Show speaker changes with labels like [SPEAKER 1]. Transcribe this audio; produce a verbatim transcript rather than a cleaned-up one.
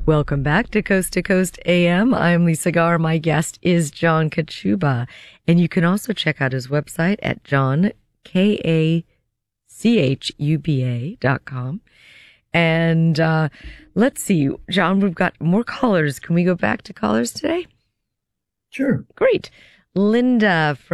[SPEAKER 1] Welcome back to Coast to Coast A M. I'm Lisa Garr. My guest is John Kachuba. And you can also check out his website at john, K A C H U B A dot com. And uh, let's see, John, we've got more callers. Can we go back to callers today?
[SPEAKER 2] Sure.
[SPEAKER 1] Great. Linda from